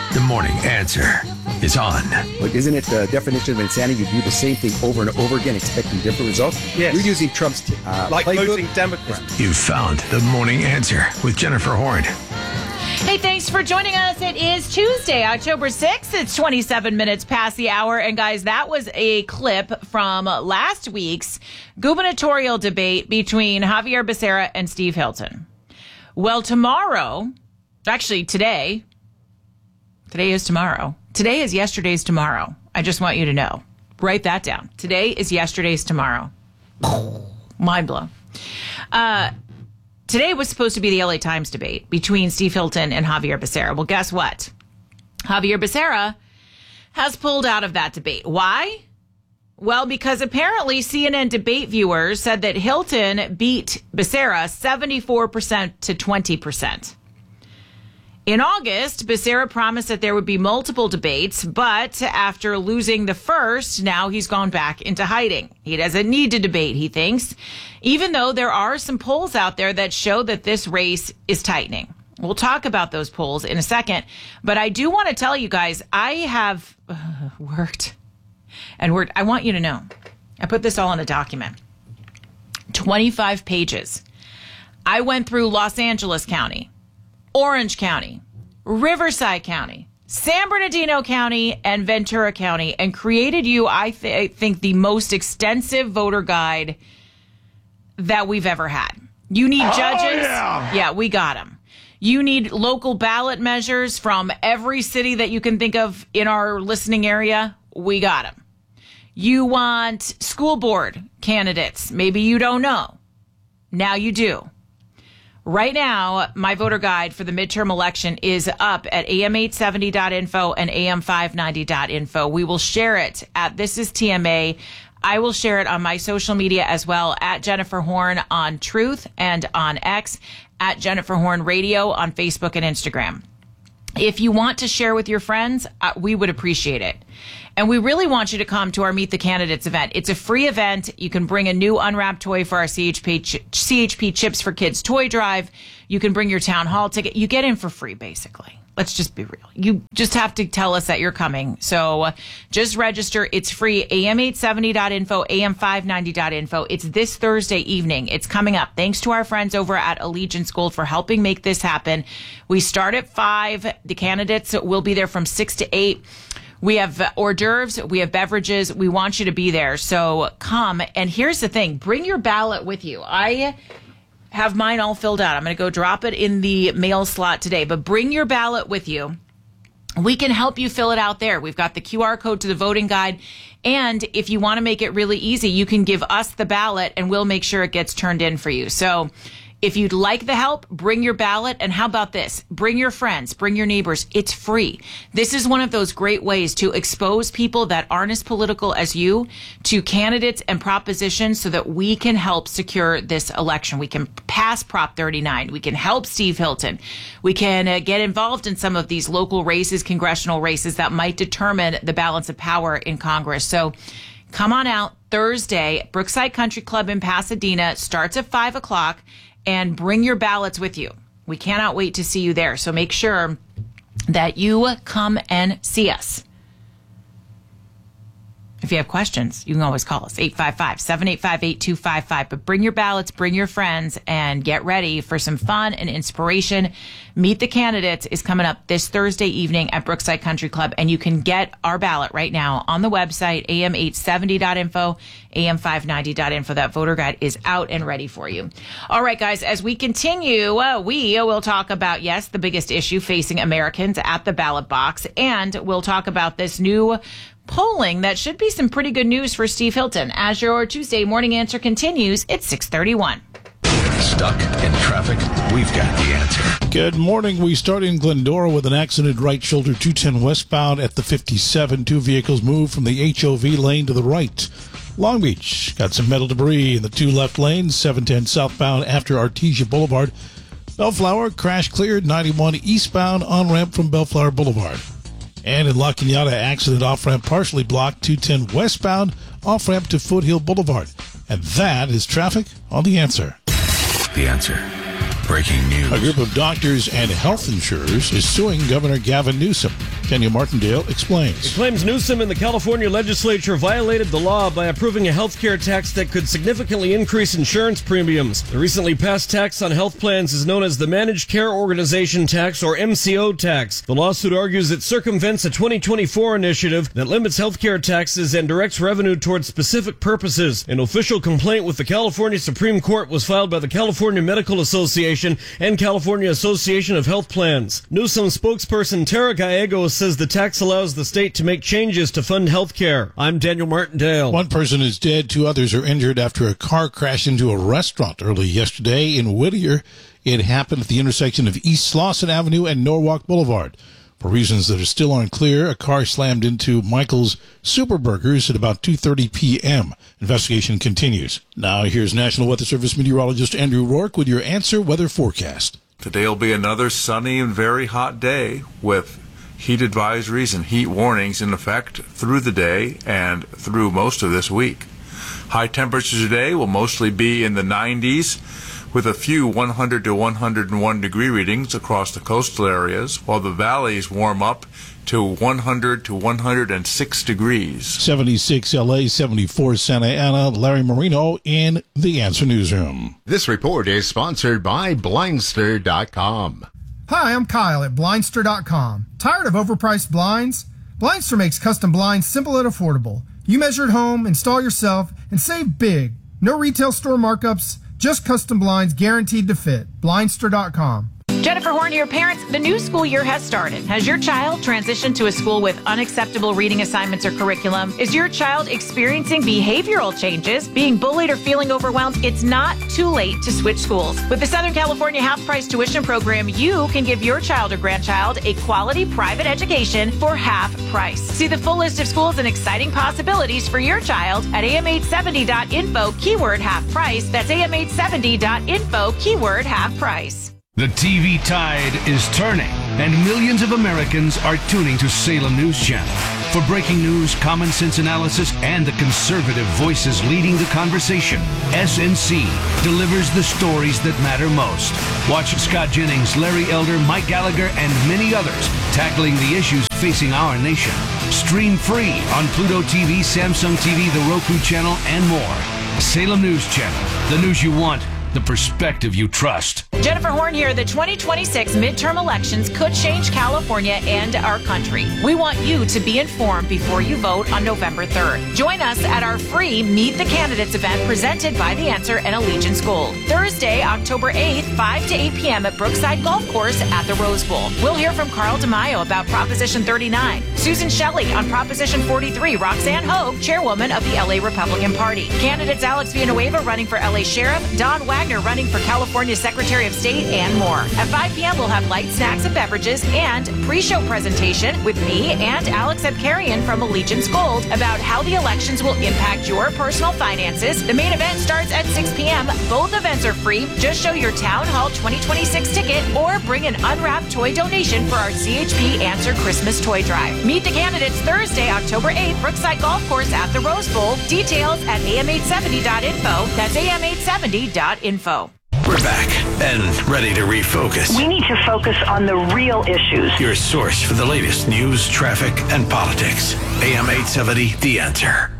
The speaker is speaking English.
The Morning Answer is on. But isn't it the definition of insanity? You do the same thing over and over again, expecting different results? Yes. You're using Trump's like playbook. voting Democrat. You've found The Morning Answer with Jennifer Horn. Hey, thanks for joining us. It is Tuesday, October 6th. It's 27 minutes past the hour. And guys, that was a clip from last week's gubernatorial debate between Javier Becerra and Steve Hilton. Well, today is tomorrow. Today is yesterday's tomorrow. I just want you to know. Write that down. Today is yesterday's tomorrow. Mind blown. Today was supposed to be the LA Times debate between Steve Hilton and Javier Becerra. Well, guess what? Javier Becerra has pulled out of that debate. Why? Well, because apparently CNN debate viewers said that Hilton beat Becerra 74% to 20%. In August, Becerra promised that there would be multiple debates, but after losing the first, now he's gone back into hiding. He doesn't need to debate, he thinks, even though there are some polls out there that show that this race is tightening. We'll talk about those polls in a second, but I do want to tell you guys, I have worked. I want you to know, I put this all in a document. 25 pages. I went through Los Angeles County, Orange County, Riverside County, San Bernardino County, and Ventura County, and created you, I think, the most extensive voter guide that we've ever had. You need judges? Yeah, we got them. You need local ballot measures from every city that you can think of in our listening area? We got them. You want school board candidates? Maybe you don't know. Now you do. Right now, my voter guide for the midterm election is up at am870.info and am590.info. We will share it at This Is TMA. I will share it on my social media as well, at Jennifer Horn on Truth and on X, at Jennifer Horn Radio on Facebook and Instagram. If you want to share with your friends, we would appreciate it. And we really want you to come to our Meet the Candidates event. It's a free event. You can bring a new unwrapped toy for our CHP Chips for Kids toy drive. You can bring your town hall ticket. You get in for free, basically. Let's just be real. You just have to tell us that you're coming. So just register. It's free. am870.info, am590.info. It's this Thursday evening. It's coming up. Thanks to our friends over at Allegiance Gold for helping make this happen. We start at 5. The candidates will be there from 6 to 8. We have hors d'oeuvres. We have beverages. We want you to be there. So come. And here's the thing. Bring your ballot with you. I have mine all filled out. I'm going to go drop it in the mail slot today. But bring your ballot with you. We can help you fill it out there. We've got the QR code to the voting guide. And if you want to make it really easy, you can give us the ballot and we'll make sure it gets turned in for you. So if you'd like the help, bring your ballot. And how about this? Bring your friends, bring your neighbors. It's free. This is one of those great ways to expose people that aren't as political as you to candidates and propositions so that we can help secure this election. We can pass Prop 39. We can help Steve Hilton. We can get involved in some of these local races, congressional races that might determine the balance of power in Congress. So come on out Thursday, Brookside Country Club in Pasadena. Starts at 5 o'clock. And bring your ballots with you. We cannot wait to see you there. So make sure that you come and see us. If you have questions, you can always call us, 855-785-8255. But bring your ballots, bring your friends, and get ready for some fun and inspiration. Meet the Candidates is coming up this Thursday evening at Brookside Country Club. And you can get our ballot right now on the website, am870.info, am590.info. That voter guide is out and ready for you. All right, guys, as we continue, we will talk about, yes, the biggest issue facing Americans at the ballot box. And we'll talk about this new polling that should be some pretty good news for Steve Hilton. As your Tuesday morning answer continues, it's 6:31. Stuck in traffic? We've got the answer. Good morning. We start in Glendora with an accident right shoulder 210 westbound at the 57. 2 vehicles moved from the HOV lane to the right. Long Beach got some metal debris in the 2 left lanes, 710 southbound after Artesia Boulevard. Bellflower crash cleared 91 eastbound on-ramp from Bellflower Boulevard. And in La Cañada, accident off-ramp partially blocked 210 westbound off-ramp to Foothill Boulevard. And that is traffic on The Answer. The Answer. Breaking news. A group of doctors and health insurers is suing Governor Gavin Newsom. Daniel Martindale explains. It claims Newsom and the California legislature violated the law by approving a health care tax that could significantly increase insurance premiums. The recently passed tax on health plans is known as the Managed Care Organization Tax, or MCO tax. The lawsuit argues it circumvents a 2024 initiative that limits health care taxes and directs revenue towards specific purposes. An official complaint with the California Supreme Court was filed by the California Medical Association and California Association of Health Plans. Newsom spokesperson Tara Gallegos says the tax allows the state to make changes to fund health care. I'm Daniel Martindale. One person is dead, 2 others are injured after a car crashed into a restaurant early yesterday in Whittier. It happened at the intersection of East Slauson Avenue and Norwalk Boulevard. For reasons that are still unclear, a car slammed into Michael's Superburgers at about 2:30 p.m. Investigation continues. Now here's National Weather Service meteorologist Andrew Rourke with your answer weather forecast. Today will be another sunny and very hot day with heat advisories and heat warnings in effect through the day and through most of this week. High temperatures today will mostly be in the 90s, with a few 100 to 101 degree readings across the coastal areas, while the valleys warm up to 100 to 106 degrees. 76 LA, 74 Santa Ana. Larry Marino in the Answer Newsroom. This report is sponsored by Blindster.com. Hi, I'm Kyle at Blindster.com. Tired of overpriced blinds? Blindster makes custom blinds simple and affordable. You measure at home, install yourself, and save big. No retail store markups, just custom blinds guaranteed to fit. Blindster.com. Jennifer Horn here. Parents, the new school year has started. Has your child transitioned to a school with unacceptable reading assignments or curriculum? Is your child experiencing behavioral changes, being bullied, or feeling overwhelmed? It's not too late to switch schools. With the Southern California half-price tuition program, you can give your child or grandchild a quality private education for half price. See the full list of schools and exciting possibilities for your child at am870.info, keyword half price. That's am870.info, keyword half price. The TV tide is turning, and millions of Americans are tuning to Salem News Channel. For breaking news, common sense analysis, and the conservative voices leading the conversation, SNC delivers the stories that matter most. Watch Scott Jennings, Larry Elder, Mike Gallagher, and many others tackling the issues facing our nation. Stream free on Pluto TV, Samsung TV, the Roku channel, and more. Salem News Channel, the news you want, the perspective you trust. Jennifer Horn here. The 2026 midterm elections could change California and our country. We want you to be informed before you vote on November 3rd. Join us at our free Meet the Candidates event presented by The Answer and Allegiance Gold. Thursday, October 8th, 5 to 8 p.m. at Brookside Golf Course at the Rose Bowl. We'll hear from Carl DeMaio about Proposition 39, Susan Shelley on Proposition 43, Roxanne Hogue, chairwoman of the LA Republican Party. Candidates Alex Villanueva running for LA Sheriff, Don Wagner running for California Secretary of State, and more. At 5 p.m., we'll have light snacks and beverages and pre-show presentation with me and Alex Abkarian from Allegiance Gold about how the elections will impact your personal finances. The main event starts at 6 p.m. Both events are free. Just show your Town Hall 2026 ticket or bring an unwrapped toy donation for our CHP Answer Christmas Toy Drive. Meet the candidates Thursday, October 8th, Brookside Golf Course at the Rose Bowl. Details at am870.info. That's am870.info. We're back and ready to refocus. We need to focus on the real issues. Your source for the latest news, traffic, and politics. AM 870, The Answer.